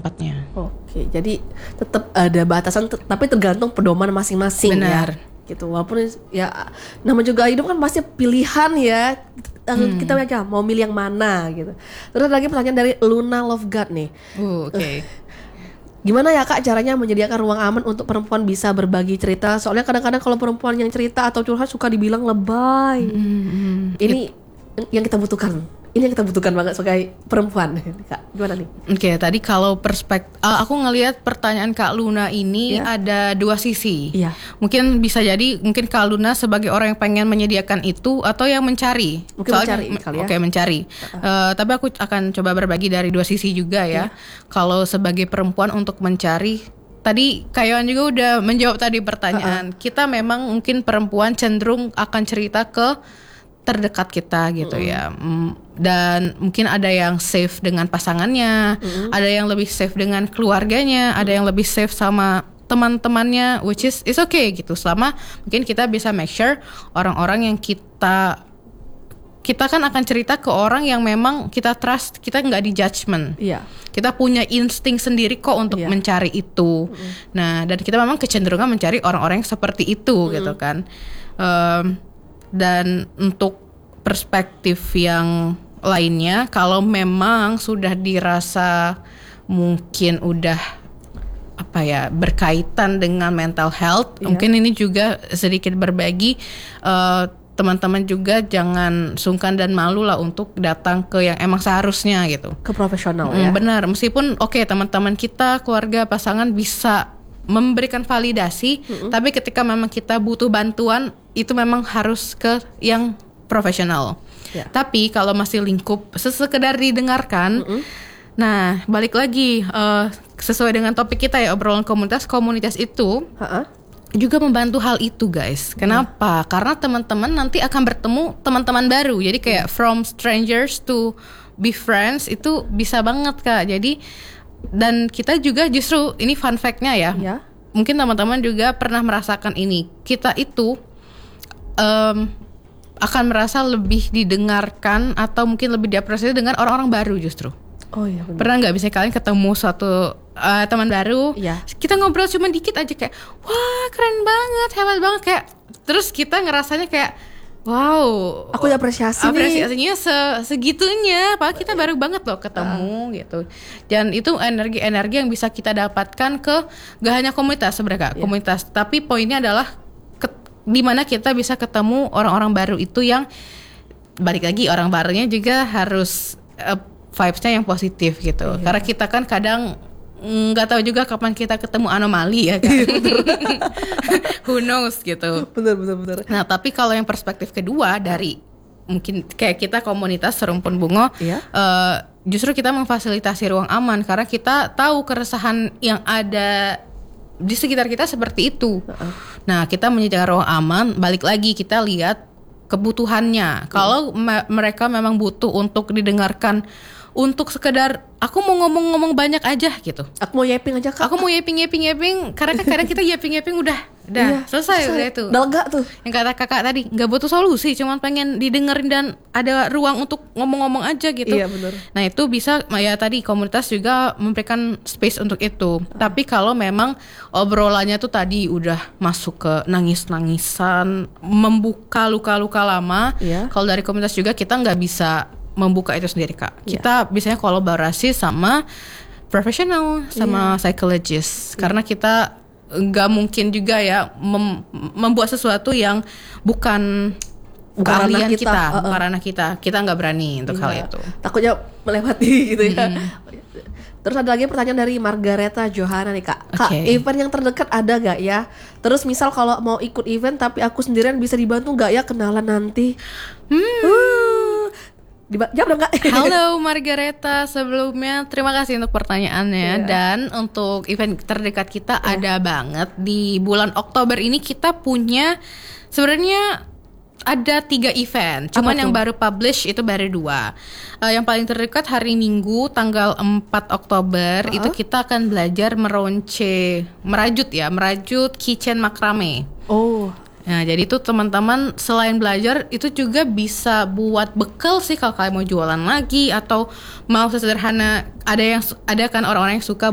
tempatnya. Oke, jadi tetap ada batasan, tapi tergantung pedoman masing-masing. Benar. Ya. Gitu. Walaupun ya nama juga hidup kan pasti pilihan ya. Kita aja mau milih yang mana gitu. Terus lagi pertanyaan dari Luna Love God nih. Oke. Gimana ya Kak caranya menyediakan ruang aman untuk perempuan bisa berbagi cerita? Soalnya kadang-kadang kalau perempuan yang cerita atau curhat suka dibilang lebay. Ini yang kita butuhkan. Ini yang kita butuhkan banget sebagai perempuan. Kak, gimana nih? Oke, tadi kalau aku ngelihat pertanyaan Kak Luna ini ada dua sisi. Iya. Mungkin bisa jadi Kak Luna sebagai orang yang pengen menyediakan itu atau yang mencari. Mungkin mencari kali ya. Oke, mencari. Tapi aku akan coba berbagi dari dua sisi juga ya. Kalau sebagai perempuan untuk mencari, tadi Kak Yohan juga udah menjawab tadi pertanyaan. Kita memang mungkin perempuan cenderung akan cerita ke terdekat kita gitu ya, dan mungkin ada yang safe dengan pasangannya, ada yang lebih safe dengan keluarganya, ada yang lebih safe sama teman-temannya, which is it's okay gitu, selama mungkin kita bisa make sure orang-orang yang kita kan akan cerita ke orang yang memang kita trust, kita nggak di judgment. Iya. Kita punya insting sendiri kok untuk mencari itu. Nah, dan kita memang kecenderungan mencari orang-orang yang seperti itu gitu kan. Dan untuk perspektif yang lainnya, kalau memang sudah dirasa mungkin udah berkaitan dengan mental health, mungkin ini juga sedikit berbagi, teman-teman juga jangan sungkan dan malu lah untuk datang ke yang emang seharusnya gitu, ke profesional ya. Benar, meskipun teman-teman kita, keluarga, pasangan bisa memberikan validasi, tapi ketika memang kita butuh bantuan, itu memang harus ke yang profesional. Tapi kalau masih lingkup sekedar didengarkan, nah balik lagi sesuai dengan topik kita ya, obrolan komunitas itu juga membantu hal itu guys. Kenapa? Karena teman-teman nanti akan bertemu teman-teman baru. Jadi kayak from strangers to be friends itu bisa banget Kak. Jadi dan kita juga justru ini fun fact-nya ya. Mungkin teman-teman juga pernah merasakan ini. Kita itu akan merasa lebih didengarkan atau mungkin lebih diapresiasi dengan orang-orang baru justru. Oh iya. Benar. Pernah nggak bisa kalian ketemu suatu teman baru? Kita ngobrol cuma dikit aja kayak, wah keren banget, hebat banget kayak. Terus kita ngerasanya kayak, wow, aku apresiasinya segitunya, padahal kita baru banget loh ketemu gitu. Dan itu energi-energi yang bisa kita dapatkan ke gak hanya komunitas sebenarnya komunitas, tapi poinnya adalah di mana kita bisa ketemu orang-orang baru itu yang balik lagi orang barunya juga harus vibes-nya yang positif gitu. Karena kita kan kadang nggak tahu juga kapan kita ketemu anomali ya kan. Who knows gitu. Benar. Nah tapi kalau yang perspektif kedua dari mungkin kayak kita komunitas Serumpun Bungo, justru kita memfasilitasi ruang aman karena kita tahu keresahan yang ada di sekitar kita seperti itu. Nah kita menyediakan ruang aman, balik lagi kita lihat kebutuhannya. Kalau mereka memang butuh untuk didengarkan, untuk sekedar aku mau ngomong-ngomong banyak aja gitu. Aku mau yapping aja Kak. Aku mau yapping karena kan kadang kita yapping udah selesai udah itu. Udah lega tuh. Yang kata kakak tadi nggak butuh solusi, cuma pengen didengerin dan ada ruang untuk ngomong-ngomong aja gitu. Iya benar. Nah itu bisa ya tadi komunitas juga memberikan space untuk itu. Tapi kalau memang obrolannya tuh tadi udah masuk ke nangis-nangisan, membuka luka-luka lama. Kalau dari komunitas juga kita nggak bisa membuka itu sendiri Kak. Kita biasanya kolaborasi sama profesional, sama psychologist. Karena kita nggak mungkin juga ya membuat sesuatu yang bukan keahlian kita, bukan ranah kita. Kita nggak berani untuk hal itu. Takutnya melewati gitu ya. Terus ada lagi pertanyaan dari Margareta Johanna nih Kak. Kak, event yang terdekat ada gak ya? Terus misal kalau mau ikut event tapi aku sendirian bisa dibantu gak ya kenalan nanti? Jawab dong Kak. Halo Margareta, sebelumnya terima kasih untuk pertanyaannya. Dan untuk event terdekat kita ada banget. Di bulan Oktober ini kita punya sebenarnya ada 3 event. Cuman yang baru publish itu baru 2. Yang paling terdekat hari Minggu tanggal 4 Oktober itu kita akan belajar merajut kitchen makrame. Nah jadi itu teman-teman selain belajar itu juga bisa buat bekal sih kalau kalian mau jualan lagi atau mau sesederhana, ada kan orang-orang yang suka